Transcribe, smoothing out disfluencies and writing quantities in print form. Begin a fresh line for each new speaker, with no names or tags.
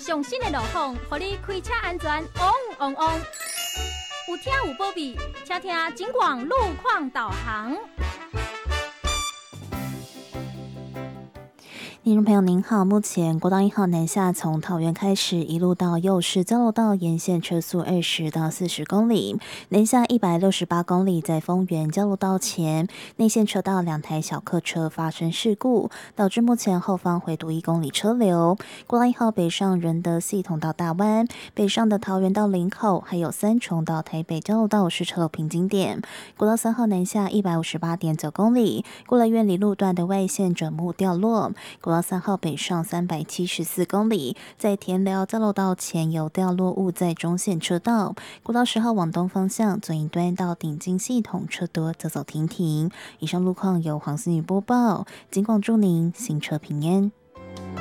上新的路况，互你开车安全旺旺旺。有听有保庇，请听警广路况导航。
听众朋友您好，目前国道1号南下从桃园开始，一路到右市交流道沿线车速20到40公里，南下168公里，在丰原交流道前内线车道2台小客车发生事故，导致目前后方回堵1公里车流。国道1号北上仁德系统到大湾，北上的桃园到林口，还有三重到台北交流道是车流瓶颈点。国道3号南下158.9公里，过了苑里路段的外线转木掉落。国道3号北上374公里，在田寮交流道前有掉落物在中线车道。国道10号往东方向左营端到顶金系统车多走走停停。以上路况由黄思雨播报，警广祝您行车平安。